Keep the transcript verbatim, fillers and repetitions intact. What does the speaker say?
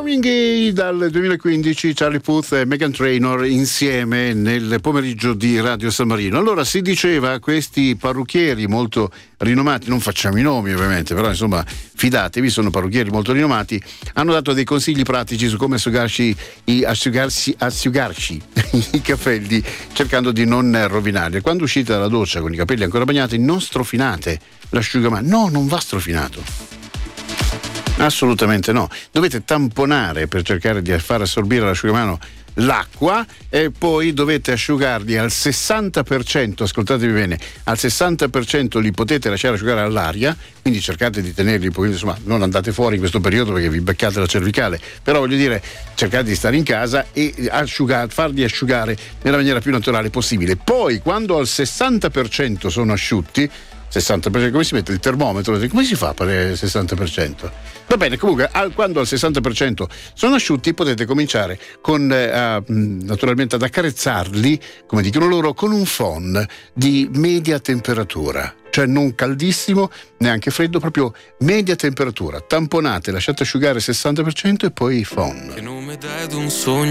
Marvin Gaye dal duemilaquindici, Charlie Puth e Meghan Trainor insieme nel pomeriggio di Radio San Marino. Allora, si diceva, questi parrucchieri molto rinomati, non facciamo i nomi ovviamente, però insomma fidatevi, sono parrucchieri molto rinomati, hanno dato dei consigli pratici su come asciugarsi i, asciugarsi, asciugarsi i capelli, cercando di non rovinarli. Quando uscite dalla doccia con i capelli ancora bagnati, non strofinate l'asciugamano. No, non va strofinato. Assolutamente no. Dovete tamponare per cercare di far assorbire all'asciugamano l'acqua e poi dovete asciugarli al sessanta per cento, ascoltatevi bene, al sessanta per cento li potete lasciare asciugare all'aria, quindi cercate di tenerli poi, insomma, non andate fuori in questo periodo perché vi beccate la cervicale, però voglio dire, cercate di stare in casa e asciugare, farli asciugare nella maniera più naturale possibile. Poi quando al sessanta per cento sono asciutti, sessanta per cento, come si mette il termometro? Come si fa per il sessanta per cento? Va bene, comunque al, quando al sessanta per cento sono asciutti potete cominciare con eh, naturalmente ad accarezzarli, come dicono loro, con un phon di media temperatura, cioè non caldissimo neanche freddo, proprio media temperatura. Tamponate, lasciate asciugare sessanta per cento e poi phon. Che nome dai ad un sogno